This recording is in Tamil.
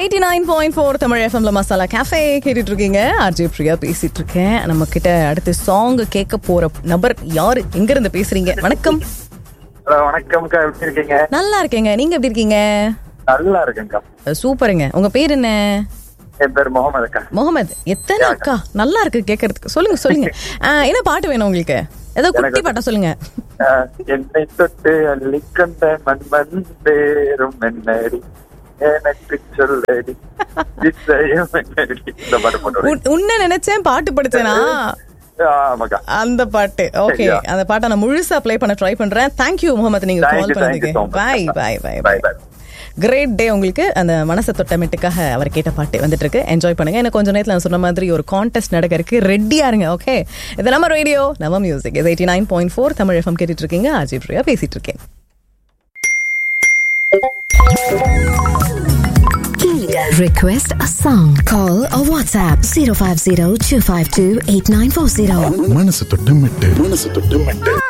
89.4 தமிழ் எஃப்எம்ல மசாலா கேஃபே கேட்டுட்டு இருக்கீங்க. ஆர்ஜே பிரியா பேசிட்டு இருக்கேன். நம்ம கிட்ட அடுத்த சாங் கேட்க போற நபர் யாரு, எங்க இருந்து பேசுறீங்க? வணக்கம். வணக்கம்க்கா, எப்படி இருக்கீங்க? நல்லா இருக்கேங்க, நீங்க எப்படி இருக்கீங்க? நல்லா இருக்கேன்க்கா. சூப்பருங்க. உங்க பேர் என்ன? என் பேர் முகமது அக்கா. முகமது. எத்தனை அக்கா? நல்லா இருக்கு கேட்கறதுக்கு. சொல்லுங்க. என்ன பாட்டு வேணும் உங்களுக்கு? ஏதோ குட்டி பாட்டா சொல்லுங்க. என்னை தொட்டு அள்ளிக்கொண்ட மண்மண் பேரும் என்னடி எனக்கு சொல்லடி உன்ன நினைச்சேன் பாட்டு படிச்சேனா? அந்த பாட்டு. ஓகே, அந்த பாட்டை நான் முழுசா ப்ளே பண்ண ட்ரை பண்றேன். தேங்க்யூ முகமது, நீங்க கால் பண்ணதுக்கு. பை. கிரேட் டே உங்களுக்கு. அந்த மனசை தொட்டமிட்டுக்காக அவர் கேட்ட பாட்டு வந்துட்டு இருக்கு. என்ஜாய் பண்ணுங்க. எனக்கு கொஞ்ச நேரத்தில் நான் சொன்ன மாதிரி ஒரு கான்டெஸ்ட் நடக்க இருக்கு. ரெடியா இருங்க. ஓகே, இது நம்ம ரேடியோ, நம்ம மியூசிக். 89.4 தமிழ் எஃப்எம் கேட்டுட்டு இருக்கீங்க. ஆர்ஜே பிரியா பேசிட்டு இருக்கேன். Request a song. Call or WhatsApp 050-252-8940. மனசு தொட்டு மெட்டு